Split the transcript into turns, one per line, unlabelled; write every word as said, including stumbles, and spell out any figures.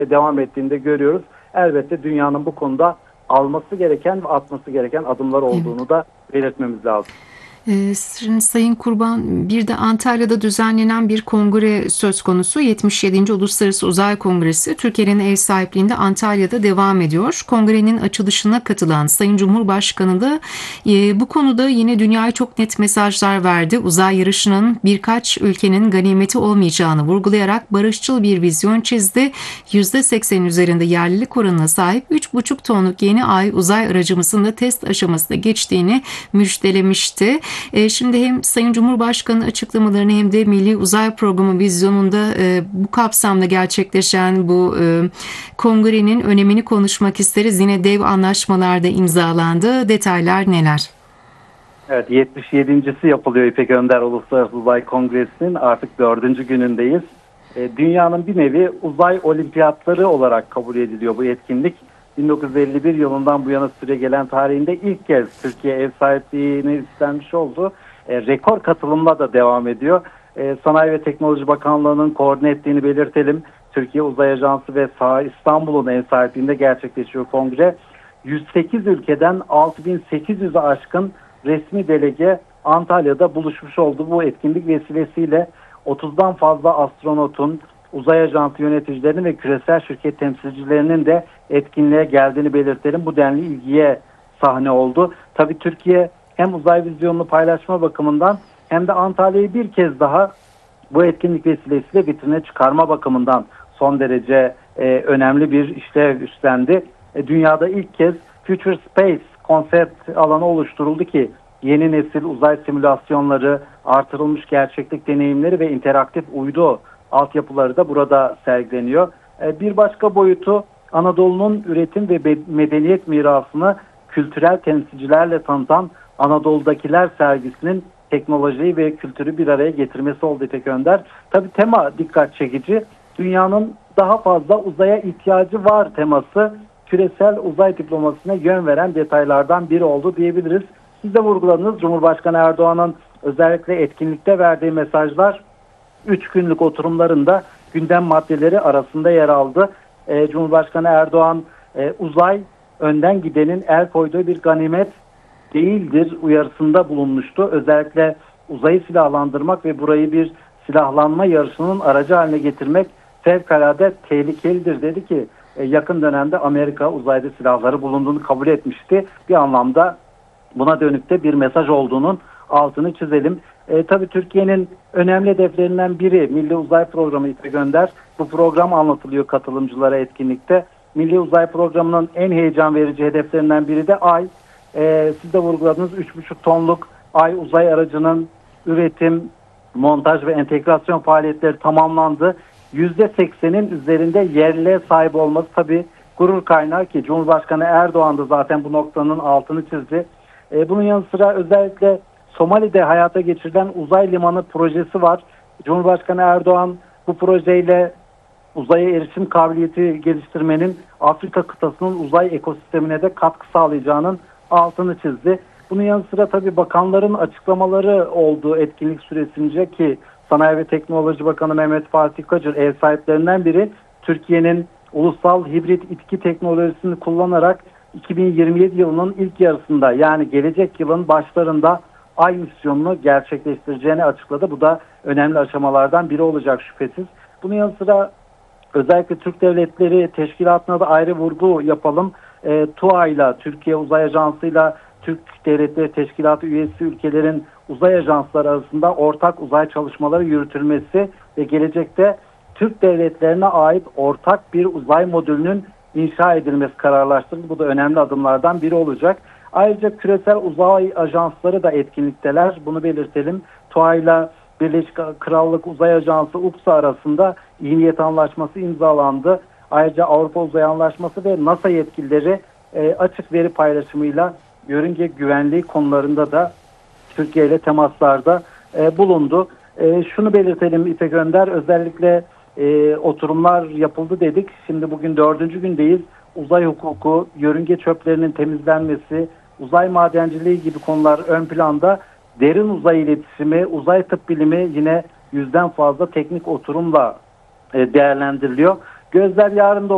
devam ettiğini de görüyoruz. Elbette dünyanın bu konuda alması gereken ve atması gereken adımlar olduğunu evet. da belirtmemiz lazım.
Ee, Sayın Kurban, bir de Antalya'da düzenlenen bir kongre söz konusu. yetmiş yedinci. Uluslararası Uzay Kongresi Türkiye'nin ev sahipliğinde Antalya'da devam ediyor. Kongrenin açılışına katılan Sayın Cumhurbaşkanı da e, bu konuda yine dünyaya çok net mesajlar verdi. Uzay yarışının birkaç ülkenin ganimeti olmayacağını vurgulayarak barışçıl bir vizyon çizdi. yüzde seksen üzerinde yerlilik oranına sahip üç buçuk tonluk yeni ay uzay aracımızın da test aşamasına geçtiğini müjdelemişti. Şimdi hem Sayın Cumhurbaşkanı açıklamalarını hem de Milli Uzay Programı vizyonunda bu kapsamda gerçekleşen bu kongrenin önemini konuşmak isteriz. Yine dev anlaşmalarda imzalandı. Detaylar neler?
Evet, yetmiş yedincisi yapılıyor İpek Önder Uluslararası Uzay Kongresi'nin artık dördüncü günündeyiz. Dünyanın bir nevi uzay olimpiyatları olarak kabul ediliyor bu etkinlik. bin dokuz yüz elli bir yılından bu yana süre gelen tarihinde ilk kez Türkiye ev sahipliğini üstlenmiş oldu. E, rekor katılımla da devam ediyor. E, Sanayi ve Teknoloji Bakanlığı'nın koordine ettiğini belirtelim. Türkiye Uzay Ajansı ve Saha İstanbul'un ev sahipliğinde gerçekleşiyor kongre. yüz sekiz ülkeden altı bin sekiz yüz'e aşkın resmi delege Antalya'da buluşmuş oldu. Bu etkinlik vesilesiyle otuzdan fazla astronotun, uzay ajansı yöneticilerinin ve küresel şirket temsilcilerinin de etkinliğe geldiğini belirtelim. Bu denli ilgiye sahne oldu. Tabii Türkiye hem uzay vizyonunu paylaşma bakımından hem de Antalya'yı bir kez daha bu etkinlik vesilesiyle vitrine çıkarma bakımından son derece e, önemli bir işlev üstlendi. E, dünyada ilk kez Future Space konsept alanı oluşturuldu ki yeni nesil uzay simülasyonları, artırılmış gerçeklik deneyimleri ve interaktif uydu altyapıları da burada sergileniyor. Bir başka boyutu Anadolu'nun üretim ve medeniyet mirasını kültürel temsilcilerle tanıtan Anadolu'dakiler sergisinin teknolojiyi ve kültürü bir araya getirmesi oldu İpek Önder. Tabii tema dikkat çekici. Dünyanın daha fazla uzaya ihtiyacı var teması küresel uzay diplomasisine yön veren detaylardan biri oldu diyebiliriz. Siz de vurguladınız. Cumhurbaşkanı Erdoğan'ın özellikle etkinlikte verdiği mesajlar üç günlük oturumlarında gündem maddeleri arasında yer aldı. E, Cumhurbaşkanı Erdoğan e, uzay önden gidenin el koyduğu bir ganimet değildir uyarısında bulunmuştu. Özellikle uzayı silahlandırmak ve burayı bir silahlanma yarışının aracı haline getirmek fevkalade tehlikelidir dedi ki e, yakın dönemde Amerika uzayda silahları bulunduğunu kabul etmişti. Bir anlamda buna dönük de bir mesaj olduğunun altını çizelim. E, tabii Türkiye'nin önemli hedeflerinden biri Milli Uzay Programı İpek Önder. Bu program anlatılıyor katılımcılara etkinlikte. Milli Uzay Programı'nın en heyecan verici hedeflerinden biri de Ay. E, siz de vurguladınız üç buçuk tonluk Ay uzay aracının üretim, montaj ve entegrasyon faaliyetleri tamamlandı. yüzde seksenin üzerinde yerliğe sahip olması tabii gurur kaynağı ki Cumhurbaşkanı Erdoğan da zaten bu noktanın altını çizdi. E, bunun yanı sıra özellikle Somali'de hayata geçirilen uzay limanı projesi var. Cumhurbaşkanı Erdoğan bu projeyle uzaya erişim kabiliyeti geliştirmenin Afrika kıtasının uzay ekosistemine de katkı sağlayacağının altını çizdi. Bunun yanı sıra tabii bakanların açıklamaları oldu etkinlik süresince ki Sanayi ve Teknoloji Bakanı Mehmet Fatih Kacır ev sahiplerinden biri Türkiye'nin ulusal hibrit itki teknolojisini kullanarak iki bin yirmi yedi yılının ilk yarısında yani gelecek yılın başlarında Ay misyonunu gerçekleştireceğini açıkladı. Bu da önemli aşamalardan biri olacak şüphesiz. Bunun yanı sıra özellikle Türk Devletleri Teşkilatı'na da ayrı vurgu yapalım. E, TUA'yla, Türkiye Uzay Ajansı'yla Türk Devletleri Teşkilatı üyesi ülkelerin uzay ajansları arasında ortak uzay çalışmaları yürütülmesi ve gelecekte Türk devletlerine ait ortak bir uzay modülünün inşa edilmesi kararlaştırıldı. Bu da önemli adımlardan biri olacak. Ayrıca küresel uzay ajansları da etkinlikteler. Bunu belirtelim. TUA'yla Birleşik Krallık Uzay Ajansı U K S A arasında iyi niyet anlaşması imzalandı. Ayrıca Avrupa Uzay Anlaşması ve NASA yetkilileri e, açık veri paylaşımıyla yörünge güvenliği konularında da Türkiye ile temaslarda e, bulundu. E, şunu belirtelim İpek Önder, özellikle e, oturumlar yapıldı dedik. Şimdi bugün dördüncü gündeyiz. Uzay hukuku, yörünge çöplerinin temizlenmesi, uzay madenciliği gibi konular ön planda. Derin uzay iletişimi, uzay tıp bilimi yine yüzden fazla teknik oturumla e, değerlendiriliyor. Gözler yarın da